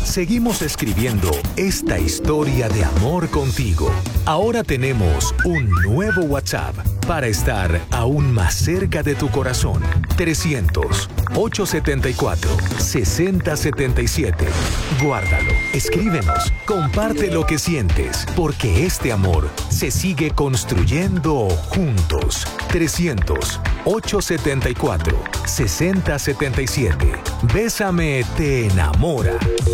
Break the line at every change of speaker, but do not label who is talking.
seguimos escribiendo esta historia de amor contigo. Ahora tenemos un nuevo WhatsApp para estar aún más cerca de tu corazón. 300-874-6077. Guárdalo, escríbenos, comparte lo que sientes, porque este amor se sigue construyendo juntos. 300-874-6077. Bésame te enamora.